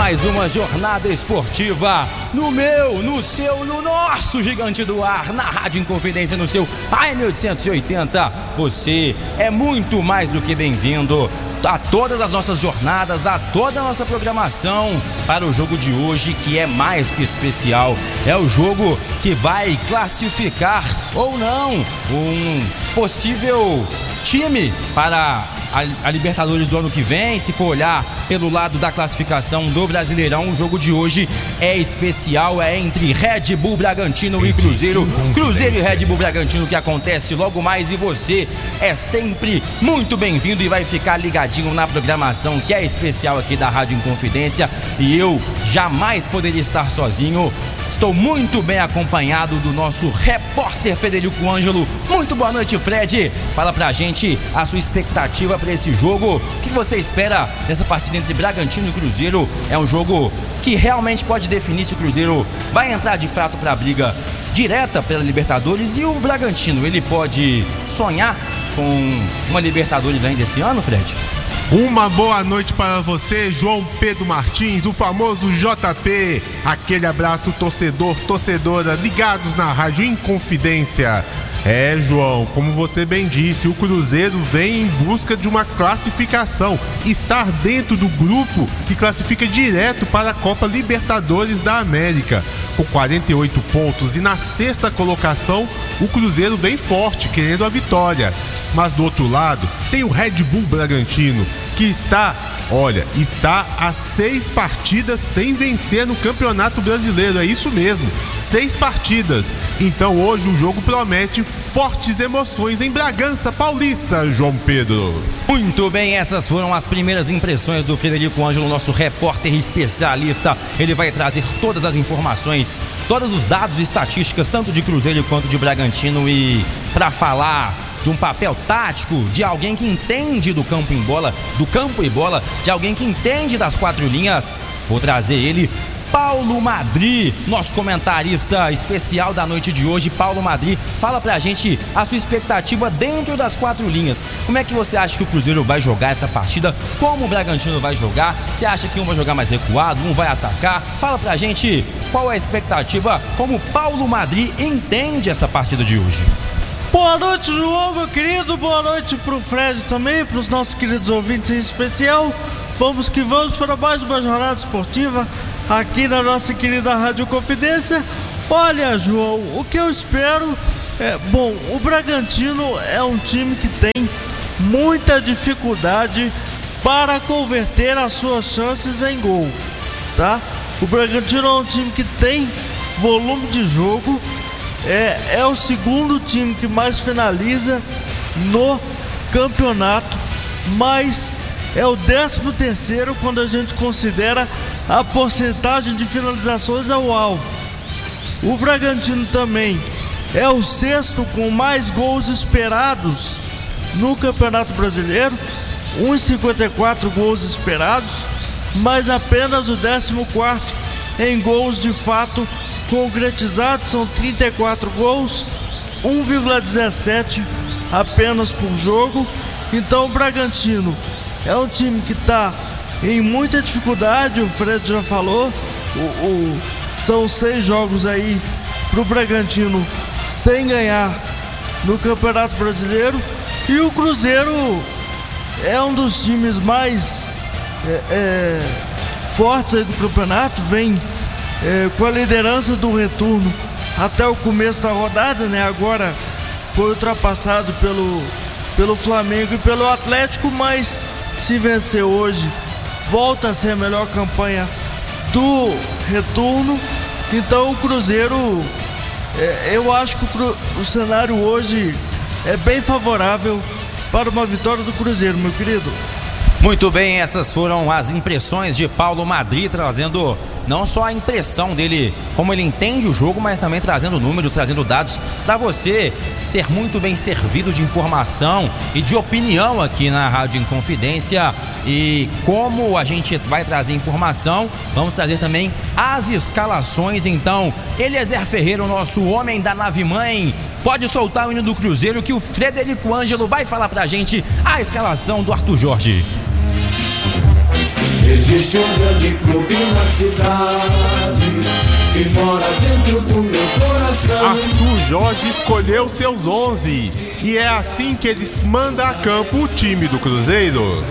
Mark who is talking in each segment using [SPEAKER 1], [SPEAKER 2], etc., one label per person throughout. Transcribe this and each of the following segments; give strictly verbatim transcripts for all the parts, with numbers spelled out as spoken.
[SPEAKER 1] mais uma jornada esportiva no meu, no seu, no nosso gigante do ar, na Rádio Inconfidência, no seu A M oitocentos e oitenta. Você é muito mais do que bem-vindo a todas as nossas jornadas, a toda a nossa programação para o jogo de hoje, que é mais que especial. É o jogo que vai classificar ou não um possível time para a, a Libertadores do ano que vem. Se for olhar pelo lado da classificação do Brasileirão, o jogo de hoje é especial, é entre Red Bull Bragantino e Cruzeiro. Cruzeiro e Red Bull Bragantino, que acontece logo mais, e você é sempre muito bem-vindo e vai ficar ligadinho na programação que é especial aqui da Rádio Inconfidência. E eu jamais poderia estar sozinho. Estou muito bem acompanhado do nosso repórter Federico Ângelo. Muito boa noite, Fred. Fala pra gente a sua expectativa para esse jogo. O que você espera dessa partida entre Bragantino e Cruzeiro? É um jogo que realmente pode definir se o Cruzeiro vai entrar de fato para a briga direta pela Libertadores, e o Bragantino, ele pode sonhar com uma Libertadores ainda esse ano, Fred?
[SPEAKER 2] Uma boa noite para você, João Pedro Martins, o famoso J P. Aquele abraço, torcedor, torcedora, ligados na Rádio Inconfidência. É, João, como você bem disse, o Cruzeiro vem em busca de uma classificação, estar dentro do grupo que classifica direto para a Copa Libertadores da América. Com quarenta e oito pontos e na sexta colocação, o Cruzeiro vem forte, querendo a vitória. Mas do outro lado, tem o Red Bull Bragantino, que está, olha, está a seis partidas sem vencer no Campeonato Brasileiro. É isso mesmo, seis partidas. Então hoje o jogo promete fortes emoções em Bragança Paulista, João Pedro.
[SPEAKER 1] Muito bem, essas foram as primeiras impressões do Federico Ângelo, nosso repórter especialista. Ele vai trazer todas as informações, todos os dados e estatísticas, tanto de Cruzeiro quanto de Bragantino. E para falar de um papel tático, de alguém que entende do campo em bola, do campo e bola, de alguém que entende das quatro linhas, vou trazer ele, Paulo Madri, nosso comentarista especial da noite de hoje. Paulo Madri, fala pra gente a sua expectativa dentro das quatro linhas. Como é que você acha que o Cruzeiro vai jogar essa partida? Como o Bragantino vai jogar? Você acha que um vai jogar mais recuado, um vai atacar? Fala pra gente qual é a expectativa, como Paulo Madri entende essa partida de hoje.
[SPEAKER 3] Boa noite, João, meu querido. Boa noite pro Fred também, pros nossos queridos ouvintes em especial. Vamos que vamos para mais uma jornada esportiva aqui na nossa querida Rádio Confidência. Olha, João, o que eu espero é... Bom, o Bragantino é um time que tem muita dificuldade para converter as suas chances em gol, tá? O Bragantino é um time que tem volume de jogo, é, é o segundo time que mais finaliza no campeonato, mas é o décimo terceiro quando a gente considera a porcentagem de finalizações ao alvo. O Bragantino também é o sexto com mais gols esperados no Campeonato Brasileiro, um vírgula cinquenta e quatro gols esperados, mas apenas o décimo quarto em gols de fato concretizados, são trinta e quatro gols, um vírgula dezessete apenas por jogo. Então o Bragantino é um time que está em muita dificuldade, o Fred já falou, o, o, são seis jogos aí para o Bragantino sem ganhar no Campeonato Brasileiro, e o Cruzeiro é um dos times mais é, é, fortes aí do campeonato, vem é, com a liderança do retorno até o começo da rodada, né? Agora foi ultrapassado pelo, pelo Flamengo e pelo Atlético, mas se vencer hoje, volta a ser a melhor campanha do retorno. Então o Cruzeiro, é, eu acho que o, cru, o cenário hoje é bem favorável para uma vitória do Cruzeiro, meu querido.
[SPEAKER 1] Muito bem, essas foram as impressões de Paulo Madri, trazendo não só a impressão dele, como ele entende o jogo, mas também trazendo números, trazendo dados para você ser muito bem servido de informação e de opinião aqui na Rádio Inconfidência. E como a gente vai trazer informação, vamos trazer também as escalações. Então, Eliezer Ferreira, o nosso homem da nave-mãe, pode soltar o hino do Cruzeiro, que o Frederico Ângelo vai falar pra gente a escalação do Arthur Jorge.
[SPEAKER 4] Existe um grande clube na cidade que mora dentro do meu coração.
[SPEAKER 2] Arthur Jorge escolheu seus onze e é assim que eles mandam a campo o time do Cruzeiro.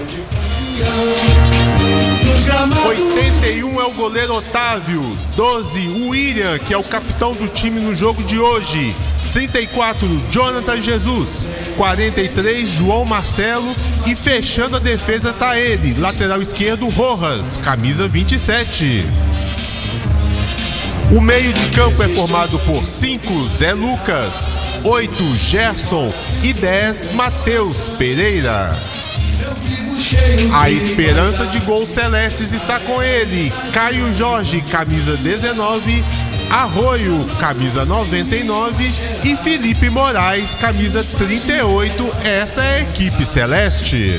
[SPEAKER 2] oitenta e um é o goleiro Otávio, doze o William, que é o capitão do time no jogo de hoje, trinta e quatro Jonathan Jesus, quarenta e três João Marcelo e fechando a defesa tá ele, lateral esquerdo Rojas, camisa vinte e sete. O meio de campo é formado por cinco Zé Lucas, oito Gerson e dez Matheus Pereira. A esperança de gols celestes está com ele, Caio Jorge, camisa dezenove, Arroio, camisa noventa e nove e Felipe Moraes, camisa trinta e oito. Esta é a equipe celeste.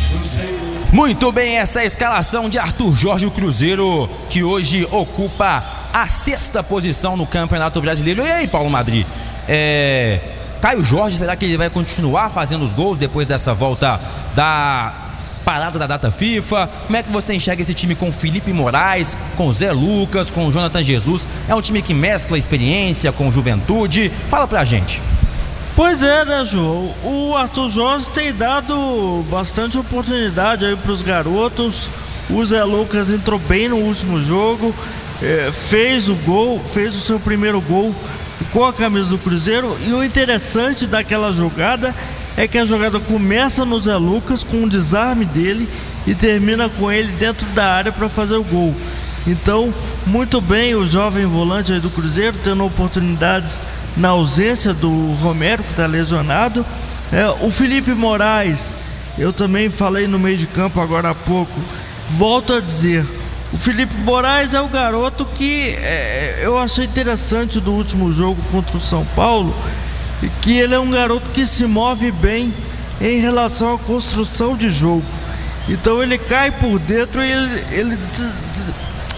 [SPEAKER 1] Muito bem, essa é a escalação de Arthur Jorge, o Cruzeiro, que hoje ocupa a sexta posição no Campeonato Brasileiro. E aí, Paulo Madri, é... Caio Jorge, será que ele vai continuar fazendo os gols depois dessa volta da parada da data FIFA? Como é que você enxerga esse time com Felipe Moraes, com Zé Lucas, com Jonathan Jesus? É um time que mescla experiência com juventude? Fala pra gente.
[SPEAKER 3] Pois é, né, João? O Arthur Jorge tem dado bastante oportunidade aí pros garotos. O Zé Lucas entrou bem no último jogo, é, fez o gol, fez o seu primeiro gol com a camisa do Cruzeiro. E o interessante daquela jogada é que a jogada começa no Zé Lucas com um desarme dele e termina com ele dentro da área para fazer o gol. Então, muito bem o jovem volante aí do Cruzeiro, tendo oportunidades na ausência do Romero, que está lesionado. É, o Felipe Moraes, eu também falei no meio de campo agora há pouco, volto a dizer, o Felipe Moraes é o garoto que é, eu achei interessante do último jogo contra o São Paulo, que ele é um garoto que se move bem em relação à construção de jogo. Então ele cai por dentro e ele, ele des, des,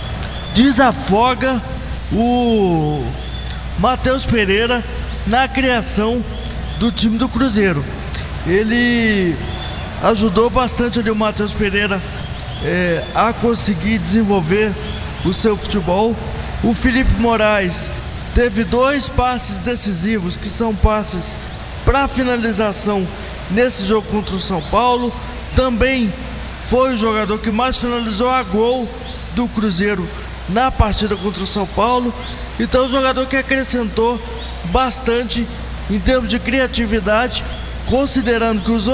[SPEAKER 3] desafoga o Matheus Pereira na criação do time do Cruzeiro. Ele ajudou bastante ali o Matheus Pereira é, a conseguir desenvolver o seu futebol. O Felipe Moraes teve dois passes decisivos, que são passes para finalização nesse jogo contra o São Paulo. Também foi o jogador que mais finalizou a gol do Cruzeiro na partida contra o São Paulo. Então, o jogador que acrescentou bastante em termos de criatividade, considerando que os